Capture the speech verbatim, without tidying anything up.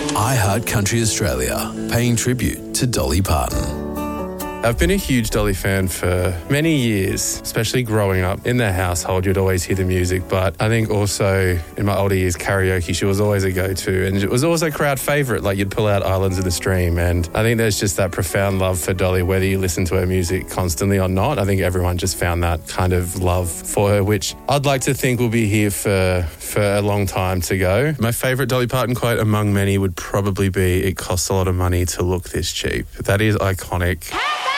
iHeart Country Australia, paying tribute to Dolly Parton. I've been a huge Dolly fan for many years, especially growing up in their household. You'd always hear the music, but I think also in my older years, karaoke, she was always a go-to, and it was also a crowd favourite. Like, you'd pull out Islands of the Stream, and I think there's just that profound love for Dolly, whether you listen to her music constantly or not. I think everyone just found that kind of love for her, which I'd like to think will be here for, for a long time to go. My favourite Dolly Parton quote among many would probably be, "It costs a lot of money to look this cheap." That is iconic.